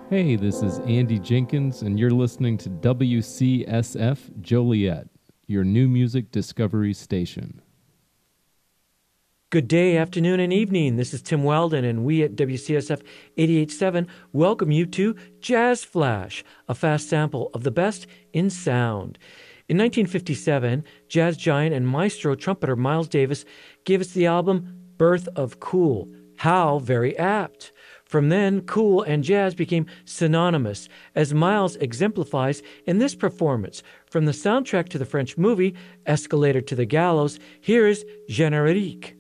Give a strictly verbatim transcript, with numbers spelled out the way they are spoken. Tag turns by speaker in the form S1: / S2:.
S1: Hey, this is Andy Jenkins, and you're listening to W C S F Joliet, your new music discovery station.
S2: Good day, afternoon, and evening. This is Tim Weldon, and we at W C S F eighty-eight point seven welcome you to Jazz Flash, a fast sample of the best in sound. In nineteen fifty-seven, jazz giant and maestro trumpeter Miles Davis gave us the album Birth of Cool. How very apt. From then, cool and jazz became synonymous, as Miles exemplifies in this performance. From the soundtrack to the French movie Escalator to the Gallows, here is Générique.